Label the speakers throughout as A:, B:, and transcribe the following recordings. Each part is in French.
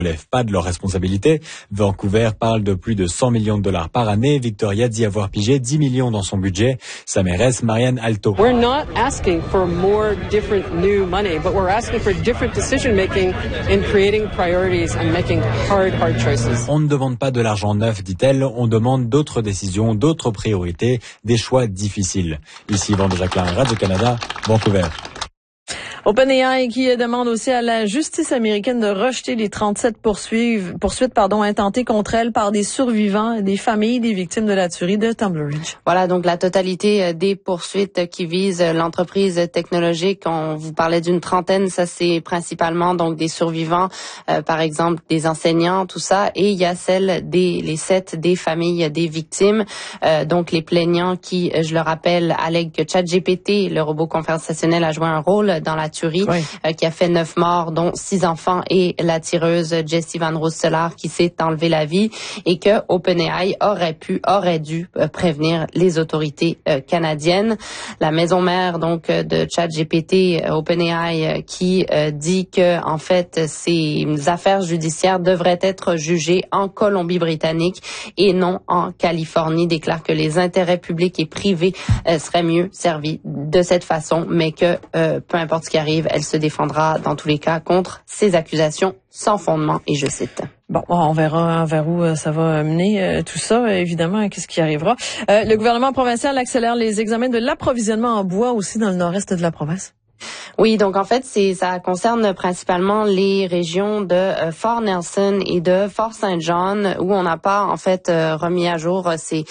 A: ne relèvent pas de leurs responsabilités. Vancouver parle de plus de 100 millions de dollars par année. Victoria dit avoir pigé 10 millions dans son budget. Sa mairesse, Marianne Alto.
B: We're not asking for more different new money, but we're asking for different decision making in creating priorities and making hard choices.
A: On ne demande pas de l'argent neuf, dit-elle. On demande d'autres décisions, d'autres priorités, des choix difficiles. Ici, Yvan de Jacquelin, Radio-Canada, Vancouver.
C: OpenAI qui demande aussi à la justice américaine de rejeter les 37 poursuites intentées contre elle par des survivants et des familles des victimes de la tuerie de Tumbler Ridge.
D: Voilà donc la totalité des poursuites qui visent l'entreprise technologique. On vous parlait d'une trentaine, ça c'est principalement donc des survivants, par exemple des enseignants, tout ça, et il y a les 7 des familles des victimes, donc les plaignants qui, je le rappelle, allèguent que ChatGPT, le robot conversationnel, a joué un rôle dans la tuerie, qui a fait 9 morts, dont 6 enfants, et la tireuse Jessie Van Rooselar qui s'est enlevé la vie, et que OpenAI aurait dû prévenir les autorités canadiennes. La maison mère donc de ChatGPT, OpenAI, qui dit que en fait ces affaires judiciaires devraient être jugées en Colombie-Britannique et non en Californie, déclare que les intérêts publics et privés seraient mieux servis de cette façon, mais que peu importe ce qui arrive, elle se défendra dans tous les cas contre ces accusations sans fondement, et je cite.
C: Bon, on verra vers où ça va mener tout ça, évidemment, qu'est-ce qui arrivera. Le gouvernement provincial accélère les examens de l'approvisionnement en bois aussi dans le nord-est de la province.
D: Oui, donc en fait, ça concerne principalement les régions de Fort Nelson et de Fort Saint-John, où on n'a pas en fait remis à jour les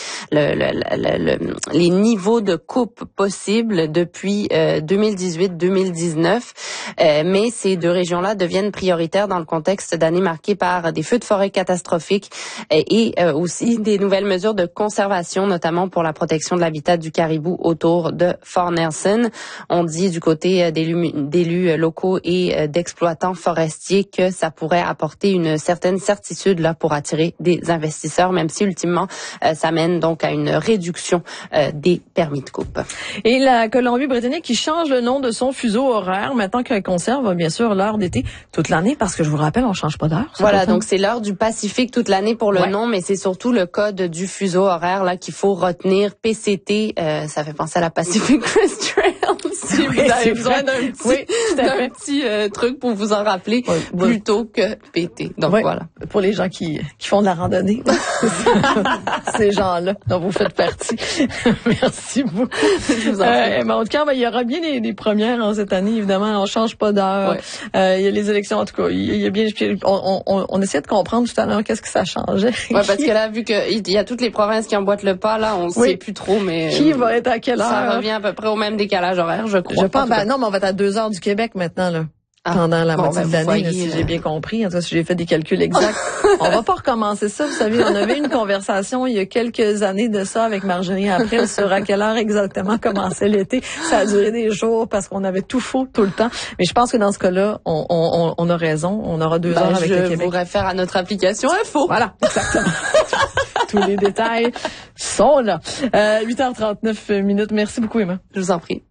D: niveaux de coupe possibles depuis 2018-2019, mais ces deux régions-là deviennent prioritaires dans le contexte d'années marquées par des feux de forêt catastrophiques et aussi des nouvelles mesures de conservation, notamment pour la protection de l'habitat du caribou autour de Fort Nelson. On dit du côté d'élus locaux et d'exploitants forestiers que ça pourrait apporter une certaine certitude là pour attirer des investisseurs, même si ultimement ça mène donc à une réduction des permis de coupe.
C: Et la Colombie-Britannique qui change le nom de son fuseau horaire maintenant qu'elle conserve bien sûr l'heure d'été toute l'année, parce que je vous rappelle, on change pas d'heure.
D: Voilà, donc c'est l'heure du Pacifique toute l'année pour le nom, mais c'est surtout le code du fuseau horaire là qu'il faut retenir. PCT, ça fait penser à la Pacific Crest Trail. Si vous avez besoin d'un petit truc pour vous en rappeler, plutôt que PT. Donc voilà.
C: Pour les gens qui font de la randonnée. Ces gens-là dont vous faites partie. Merci beaucoup.
D: Je vous en prie.
C: Mais en tout cas, il y aura bien des premières en cette année, évidemment. On change pas d'heure. Il y a les élections, en tout cas. Il y a bien, on essayait de comprendre tout à l'heure qu'est-ce que ça changeait.
D: Ouais, parce que là, vu qu'il y a toutes les provinces qui emboîtent le pas, là, on sait plus trop, mais.
C: Qui va être à quelle heure?
D: Ça revient à peu près au même décalage horaire, je crois.
C: Je pense, non, mais on va être à 2 heures du Québec maintenant, là. Pendant la moitié de l'année, si j'ai bien compris. En tout cas, si j'ai fait des calculs exacts. On va pas recommencer ça. Vous savez, on avait une conversation il y a quelques années de ça avec Marjorie après sur à quelle heure exactement commençait l'été. Ça a duré des jours parce qu'on avait tout faux tout le temps. Mais je pense que dans ce cas-là, on a raison. On aura 2 heures avec le Québec.
D: Je vous réfère à notre application Info.
C: Voilà, exactement. Tous les détails sont là. 8h39. Merci beaucoup, Emma.
D: Je vous en prie.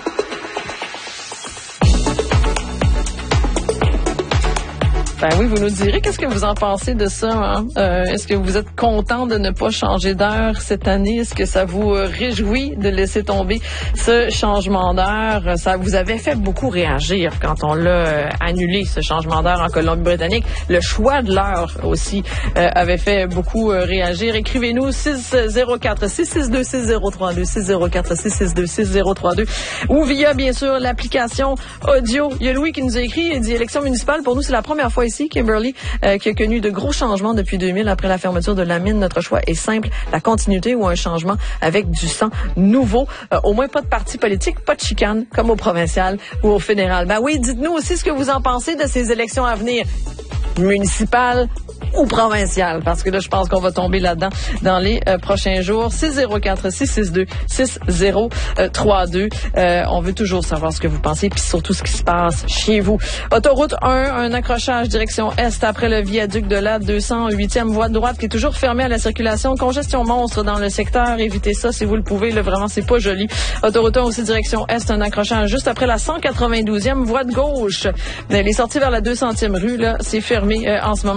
C: Ben oui, vous nous direz qu'est-ce que vous en pensez de ça, hein? Est-ce que vous êtes content de ne pas changer d'heure cette année? Est-ce que ça vous réjouit de laisser tomber ce changement d'heure? Ça vous avait fait beaucoup réagir quand on l'a annulé, ce changement d'heure en Colombie-Britannique. Le choix de l'heure aussi avait fait beaucoup réagir. Écrivez-nous 604-662-6032, 604-662-6032 ou via, bien sûr, l'application audio. Il y a Louis qui nous a écrit, il dit « Élection municipale, pour nous, c'est la première fois ici, Kimberly, qui a connu de gros changements depuis 2000 après la fermeture de la mine. Notre choix est simple, la continuité ou un changement avec du sang nouveau. Au moins pas de parti politique, pas de chicane, comme au provincial ou au fédéral. Ben oui, dites-nous aussi ce que vous en pensez de ces élections à venir, municipales ou provinciales, parce que là, je pense qu'on va tomber là-dedans dans les prochains jours. 604-662-6032. On veut toujours savoir ce que vous pensez, puis surtout ce qui se passe chez vous. Autoroute 1, un accrochage direction Est après le viaduc de la 208e voie de droite qui est toujours fermée à la circulation. Congestion monstre dans le secteur. Évitez ça si vous le pouvez. Là, vraiment, c'est pas joli. Autoroute 1 aussi direction Est, un accrochage juste après la 192e voie de gauche. Les sorties vers la 200e rue, là, c'est fermé en ce moment.